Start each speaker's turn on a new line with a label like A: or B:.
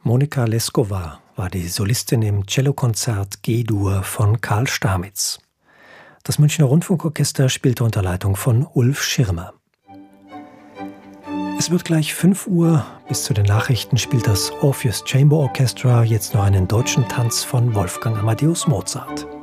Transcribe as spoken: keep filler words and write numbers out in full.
A: Monika Leskova war die Solistin im Cellokonzert G-Dur von Karl Stamitz. Das Münchner Rundfunkorchester spielte unter Leitung von Ulf Schirmer. Es wird gleich fünf Uhr. Bis zu den Nachrichten spielt das Orpheus Chamber Orchestra jetzt noch einen deutschen Tanz von Wolfgang Amadeus Mozart.